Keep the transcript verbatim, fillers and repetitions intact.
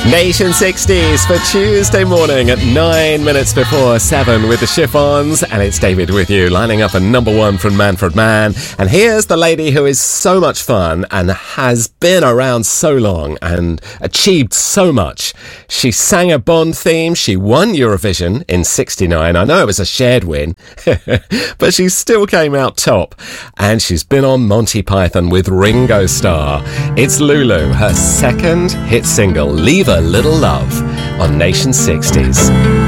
Nation sixties for Tuesday morning at nine minutes before seven with the Chiffons, and it's David with you, lining up a number one from Manfred Mann. And here's the lady who is so much fun and has been around so long and achieved so much. She sang a Bond theme, she won Eurovision in sixty-nine. I know it was a shared win, but she still came out top. And she's been on Monty Python with Ringo Starr. It's Lulu, her second hit single, Leave a Little Love, on Nation sixties.